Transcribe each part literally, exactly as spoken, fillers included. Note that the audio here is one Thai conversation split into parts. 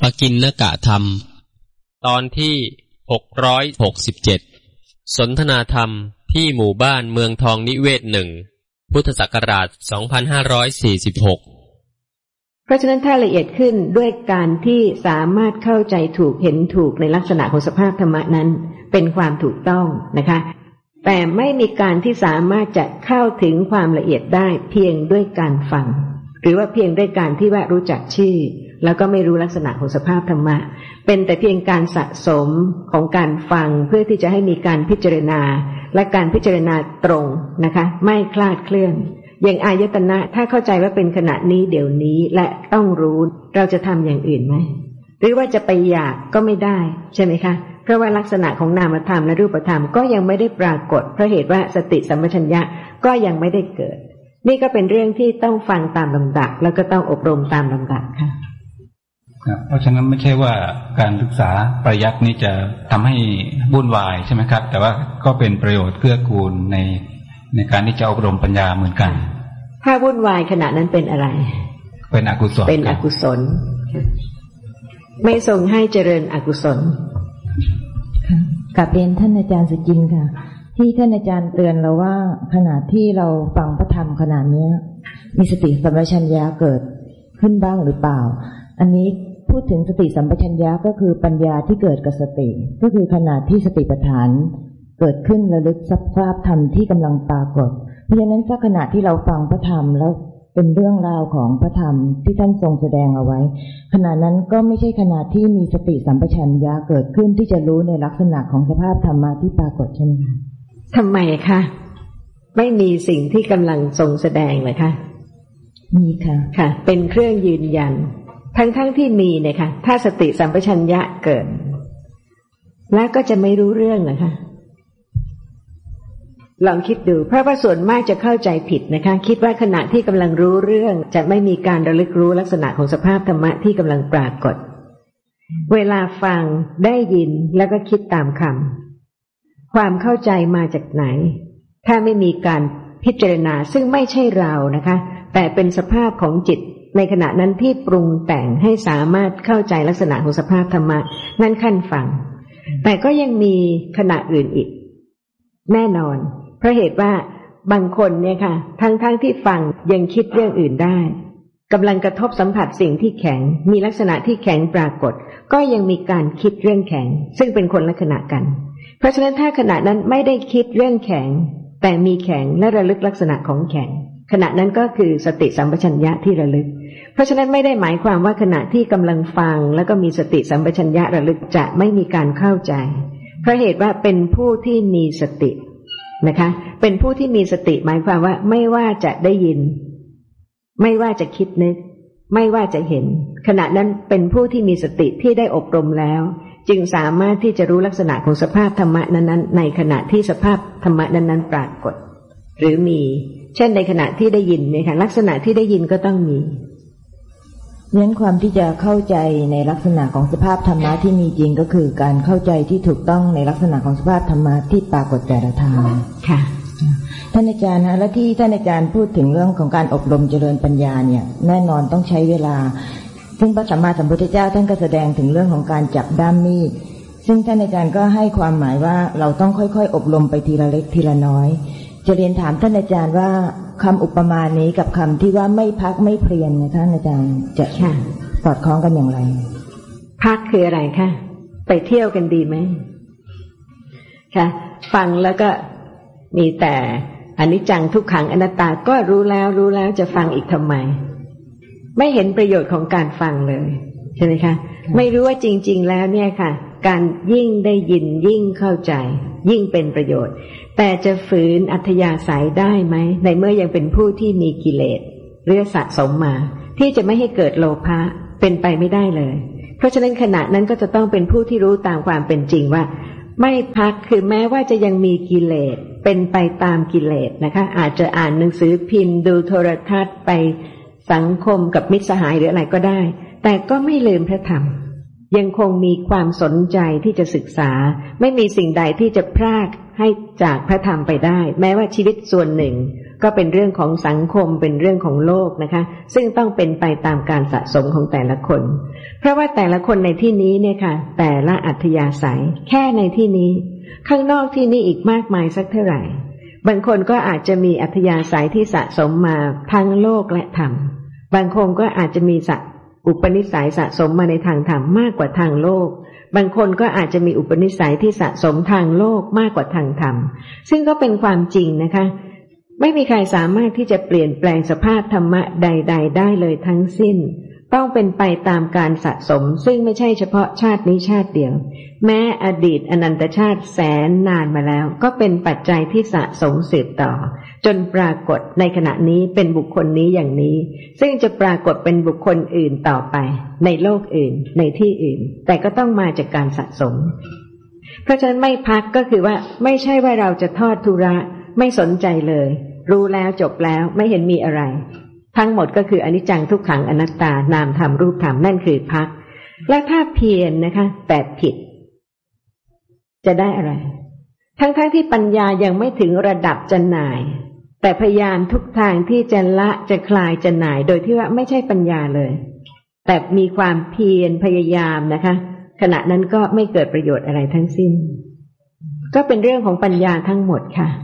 ปกิณณกธรรมตอนที่หกร้อยหกสิบเจ็ดสนทนาธรรมที่หมู่บ้านเมืองทองนิเวศหนึ่งพุทธศักราชสองพันห้าร้อยสี่สิบหกเพราะฉะนั้นถ้าละเอียดขึ้นด้วยการที่สามารถเข้าใจถูกเห็นถูกในลักษณะของสภาพธรรมะนั้นเป็นความถูกต้องนะคะแต่ไม่มีการที่สามารถจะเข้าถึงความละเอียดได้เพียงด้วยการฟังหรือว่าเพียงด้วยการที่ว่ารู้จักชื่อแล้วก็ไม่รู้ลักษณะของสภาพธรรมะเป็นแต่เพียงการสะสมของการฟังเพื่อที่จะให้มีการพิจารณาและการพิจารณาตรงนะคะไม่คลาดเคลื่อนอย่างอายตนะถ้าเข้าใจว่าเป็นขณะนี้เดี๋ยวนี้และต้องรู้เราจะทำอย่างอื่นไหมหรือว่าจะไปอยากก็ไม่ได้ใช่ไหมคะเพราะว่าลักษณะของนามธรรมและรูปธรรมก็ยังไม่ได้ปรากฏเพราะเหตุว่าสติสัมปชัญญะก็ยังไม่ได้เกิดนี่ก็เป็นเรื่องที่ต้องฟังตามลำดับแล้วก็ต้องอบรมตามลำดับค่ะเพราะฉะนั้นไม่ใช่ว่าการศึกษาปริยัตินี้จะทำให้วุ่นวายใช่ไหมครับแต่ว่าก็เป็นประโยชน์เกื้อกูลในในการที่จะอบรมปัญญาเหมือนกันถ้าวุ่นวายขณะนั้นเป็นอะไรเป็นอกุศลเป็นอกุศลไม่ทรงให้เจริญอกุศลกลับเรียนท่านอาจารย์สุจินต์ค่ะที่ท่านอาจารย์เตือนเราว่าขณะที่เราฟังพระธรรมขณะนี้มีสติสัมปชัญญะเกิดขึ้นบ้างหรือเปล่าอันนี้พูดถึงสติสัมปชัญญะก็คือปัญญาที่เกิดกับสติก็คือขณะที่สติปัฏฐานเกิดขึ้นระลึกสภาพธรรมที่กำลังปรากฏเพราะฉะนั้นถ้าขณะที่เราฟังพระธรรมแล้วเป็นเรื่องราวของพระธรรมที่ท่านทรงแสดงเอาไว้ขณะนั้นก็ไม่ใช่ขณะที่มีสติสัมปชัญญะเกิดขึ้นที่จะรู้ในลักษณะของสภาพธรรมะที่ปรากฏใช่ไหมคะทำไมคะไม่มีสิ่งที่กำลังทรงแสดงเลยคะมีค่ะค่ะเป็นเครื่องยืนยันทั้งๆ ท, ที่มีเนี่ยค่ะถ้าสติสัมปชัญญะเกิดแล้วก็จะไม่รู้เรื่องนะคะลองคิดดูเพราะว่าส่วนมากจะเข้าใจผิดนะคะคิดว่าขณะที่กำลังรู้เรื่องจะไม่มีการระลึกรู้ลักษณะของสภาพธรรมะที่กำลังปรากฏเวลาฟังได้ยินแล้วก็คิดตามคำความเข้าใจมาจากไหนถ้าไม่มีการพิจารณาซึ่งไม่ใช่เรานะคะแต่เป็นสภาพของจิตในขณะนั้นที่ปรุงแต่งให้สามารถเข้าใจลักษณะของสภาพธรรมะนั่นขั้นฟังแต่ก็ยังมีขณะอื่นอีกแน่นอนเพราะเหตุว่าบางคนเนี่ยค่ะทั้งๆ ท, ที่ฟังยังคิดเรื่องอื่นได้กำลังกระทบสัมผัสสิ่งที่แข็งมีลักษณะที่แข็งปรากฏก็ยังมีการคิดเรื่องแข็งซึ่งเป็นคนละขณะกันเพราะฉะนั้นถ้าขณะนั้นไม่ได้คิดเรื่องแข็งแต่มีแข็งและระลึกลักษณะของแข็งขณะนั้นก็คือสติสัมปชัญญะที่ระลึกเพราะฉะนั้นไม่ได้หมายความว่าขณะที่กำลังฟังแล้วก็มีสติสัมปชัญญะระลึกจะไม่มีการเข้าใจเพราะเหตุว่าเป็นผู้ที่มีสตินะคะเป็นผู้ที่มีสติหมายความว่าไม่ว่าจะได้ยินไม่ว่าจะคิดนึกไม่ว่าจะเห็นขณะนั้นเป็นผู้ที่มีสติที่ได้อบรมแล้วจึงสามารถที่จะรู้ลักษณะของสภาพธรรมะนั้นๆในขณะที่สภาพธรรมะนั้นๆปรากฏหรือมีเช่นในขณะที่ได้ยินเนี่ยค่ะลักษณะที่ได้ยินก็ต้องมีเน้นความที่จะเข้าใจในลักษณะของสภาพธรรมะที่มีจริงก็คือการเข้าใจที่ถูกต้องในลักษณะของสภาพธรรมะที่ปรากฏแต่ละทางค่ะท่านอาจารย์นะและที่ท่านอาจารย์พูดถึงเรื่องของการอบรมเจริญปัญญาเนี่ยแน่นอนต้องใช้เวลาซึ่งพระสัมมาสัมพุทธเจ้าท่านก็แสดงถึงเรื่องของการจับด้ามมีดซึ่งท่านอาจารย์ก็ให้ความหมายว่าเราต้องค่อยๆอบรมไปทีละเล็กทีละน้อยจะเรียนถามท่านอาจารย์ว่าคำอุปมานี้กับคำที่ว่าไม่พักไม่เพลียนท่านอาจารย์จะสอดคล้องกันอย่างไรพักคืออะไรคะไปเที่ยวกันดีไหมค่ะฟังแล้วก็มีแต่อนิจจังทุกขังอนัตตาก็รู้แล้วรู้แล้วจะฟังอีกทำไมไม่เห็นประโยชน์ของการฟังเลยใช่ไหมคะไม่รู้ว่าจริงๆแล้วเนี่ยค่ะการยิ่งได้ยินยิ่งเข้าใจยิ่งเป็นประโยชน์แต่จะฝืนอัธยาศัยได้ไหมในเมื่อยังเป็นผู้ที่มีกิเลสเรื่อสะสมมาที่จะไม่ให้เกิดโลภะเป็นไปไม่ได้เลยเพราะฉะนั้นขณะนั้นก็จะต้องเป็นผู้ที่รู้ตามความเป็นจริงว่าไม่พักคือแม้ว่าจะยังมีกิเลสเป็นไปตามกิเลสนะคะอาจจะอ่านหนังสือพิมพ์ดูโทรทัศน์ไปสังคมกับมิตรสหายหรืออะไรก็ได้แต่ก็ไม่ลืมพระธรรมยังคงมีความสนใจที่จะศึกษาไม่มีสิ่งใดที่จะพรากให้จากพระธรรมไปได้แม้ว่าชีวิตส่วนหนึ่งก็เป็นเรื่องของสังคมเป็นเรื่องของโลกนะคะซึ่งต้องเป็นไปตามการสะสมของแต่ละคนเพราะว่าแต่ละคนในที่นี้เนี่ยค่ะแต่ละอัธยาศัยแค่ในที่นี้ข้างนอกที่นี้อีกมากมายสักเท่าไหร่บางคนก็อาจจะมีอัธยาศัยที่สะสมมาทั้งโลกและธรรมบางคนก็อาจจะมีอุปนิสัยสะสมมาในทางธรรมมากกว่าทางโลกบางคนก็อาจจะมีอุปนิสัยที่สะสมทางโลกมากกว่าทางธรรมซึ่งก็เป็นความจริงนะคะไม่มีใครสามารถที่จะเปลี่ยนแปลงสภาพธรรมะใดๆได้เลยทั้งสิ้นต้องเป็นไปตามการสะสมซึ่งไม่ใช่เฉพาะชาตินี้ชาติเดียวแม้อดีตอนันตชาติแสนนานมาแล้วก็เป็นปัจจัยที่สะสมสืบต่อจนปรากฏในขณะนี้เป็นบุคคลนี้อย่างนี้ซึ่งจะปรากฏเป็นบุคคลอื่นต่อไปในโลกอื่นในที่อื่นแต่ก็ต้องมาจากการสะสมเพราะฉะนั้นไม่พักก็คือว่าไม่ใช่ว่าเราจะทอดทุระไม่สนใจเลยรู้แล้วจบแล้วไม่เห็นมีอะไรทั้งหมดก็คืออนิจจังทุกขังอนัตตานามธรรมรูปธรรมนั่นคือพักและถ้าเพียรนะคะแต่ผิดจะได้อะไรทั้งๆ ท, ที่ปัญญายังไม่ถึงระดับจะหน่ายแต่พยายามทุกทางที่จะละจะคลายจะหน่ายโดยที่ว่าไม่ใช่ปัญญาเลยแต่มีความเพียรพยายามนะคะขณะนั้นก็ไม่เกิดประโยชน์อะไรทั้งสิ้นก็เป็นเรื่องของปัญญาทั้งหมดค่ะ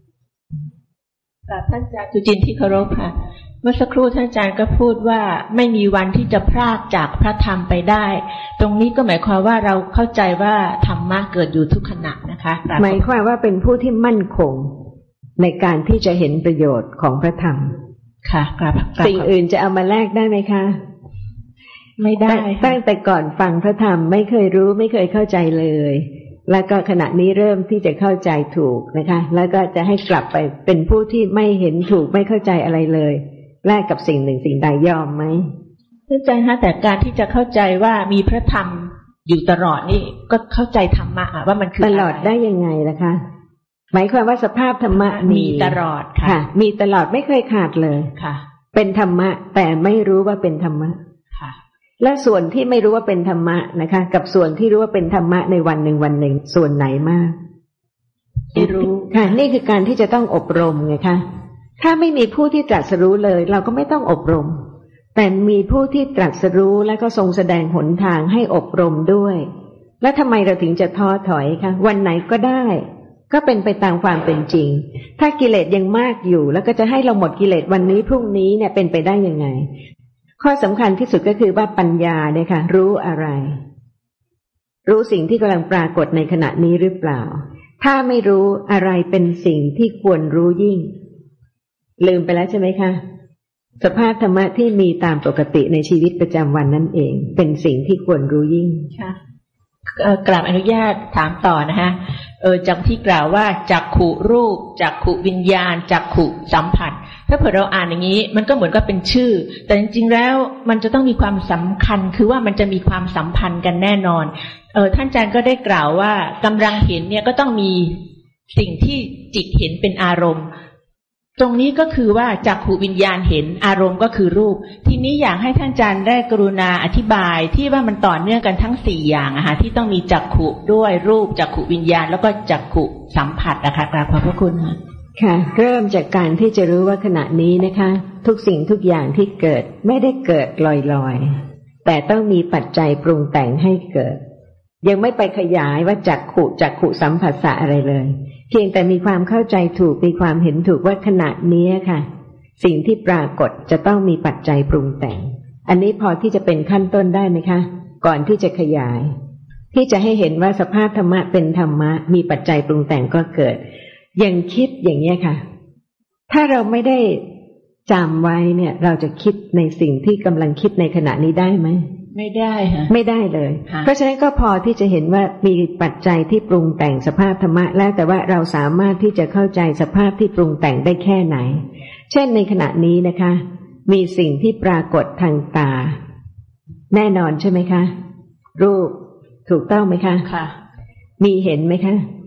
ท่านอาจารย์สุจินต์ที่เคารพค่ะเมื่อสักครู่ท่านอาจารย์ก็พูดว่าไม่มีวันที่จะพรากจากพระธรรมไปได้ตรงนี้ก็หมายความว่าเราเข้าใจว่าธรรมะเกิดอยู่ทุกขณะนะคะหมายความว่าเป็นผู้ที่มั่นคงในการที่จะเห็นประโยชน์ของพระธรรมค่ะครับสิ่งอื่นจะเอามาแลกได้ไหมคะไม่ได้ตั้งแต่ก่อนฟังพระธรรมไม่เคยรู้ไม่เคยเข้าใจเลยแล้วก็ขณะนี้เริ่มที่จะเข้าใจถูกนะคะแล้วก็จะให้กลับไปเป็นผู้ที่ไม่เห็นถูกไม่เข้าใจอะไรเลยแลกกับสิ่งหนึ่งสิ่งใดยอมไหมเข้าใจฮะแต่การที่จะเข้าใจว่ามีพระธรรมอยู่ตลอดนี่ก็เข้าใจธรรมะว่ามันคือตลอดได้ยังไงล่ะคะหมายความว่าสภาพธรรมะมีตลอดค่ะมีตลอดไม่เคยขาดเลยค่ะเป็นธรรมะแต่ไม่รู้ว่าเป็นธรรมะค่ะและส่วนที่ไม่รู้ว่าเป็นธรรมะนะคะกับส่วนที่รู้ว่าเป็นธรรมะในวันหนึ่งวันหนึ่งส่วนไหนมากไม่รู้ค่ะนี่คือการที่จะต้องอบรมไงคะถ้าไม่มีผู้ที่ตรัสรู้เลยเราก็ไม่ต้องอบรมแต่มีผู้ที่ตรัสรู้และก็ทรงแสดงหนทางให้อบรมด้วยแล้วทำไมเราถึงจะท้อถอยคะวันไหนก็ได้ก็เป็นไปตามความเป็นจริงถ้ากิเลสยังมากอยู่แล้วก็จะให้เราหมดกิเลสวันนี้พรุ่งนี้เนี่ยเป็นไปได้ยังไงข้อสำคัญที่สุดก็คือว่าปัญญาเนี่ยค่ะรู้อะไรรู้สิ่งที่กำลังปรากฏในขณะนี้หรือเปล่าถ้าไม่รู้อะไรเป็นสิ่งที่ควรรู้ยิ่งลืมไปแล้วใช่ไหมคะสภาพธรรมะที่มีตามปกติในชีวิตประจำวันนั่นเองเป็นสิ่งที่ควรรู้ยิ่งค่ะกราบอนุญาตถามต่อนะฮะเออจากที่กล่าวว่าจักขุรูปจักขุวิญญาณจักขุสัมผัสถ้าเผื่อเราอ่านอย่างนี้มันก็เหมือนกับเป็นชื่อแต่จริงๆแล้วมันจะต้องมีความสำคัญคือว่ามันจะมีความสัมพันธ์กันแน่นอนเออท่านอาจารย์ก็ได้กล่าวว่ากำลังเห็นเนี่ยก็ต้องมีสิ่งที่จิตเห็นเป็นอารมณ์ตรงนี้ก็คือว่าจักขุวิญญาณเห็นอารมณ์ก็คือรูปทีนี้อยากให้ท่านอาจารย์ได้กรุณาอธิบายที่ว่ามันต่อเนื่องกันทั้งสี่อย่างอะค่ะที่ต้องมีจักขุด้วยรูปจักขุวิญญาณแล้วก็จักขุสัมผัสนะคะกราบขอบพระคุณค่ะค่ะเริ่มจากการที่จะรู้ว่าขณะนี้นะคะทุกสิ่งทุกอย่างที่เกิดไม่ได้เกิดลอยๆแต่ต้องมีปัจจัยปรุงแต่งให้เกิดยังไม่ไปขยายว่าจักขุจักขุสัมผัสสะอะไรเลยเพียงแต่มีความเข้าใจถูกมีความเห็นถูกว่าขณะนี้ค่ะสิ่งที่ปรากฏจะต้องมีปัจจัยปรุงแต่งอันนี้พอที่จะเป็นขั้นต้นได้ไหมคะก่อนที่จะขยายที่จะให้เห็นว่าสภาพธรรมะเป็นธรรมะมีปัจจัยปรุงแต่งก็เกิดยังคิดอย่างนี้ค่ะถ้าเราไม่ได้จำไว้เนี่ยเราจะคิดในสิ่งที่กำลังคิดในขณะนี้ได้ไหมไม่ได้ค่ะไม่ได้เลยเพราะฉะนั้นก็พอที่จะเห็นว่ามีปัจจัยที่ปรุงแต่งสภาพธรรมะแล้วแต่ว่าเราสามารถที่จะเข้าใจสภาพที่ปรุงแต่งได้แค่ไหนเช่นในขณะนี้นะคะมีสิ่งที่ปรากฏทางตาแน่นอนใช่ไหมคะรูปถูกต้องไหมคะค่ะมีเห็นไหมคะ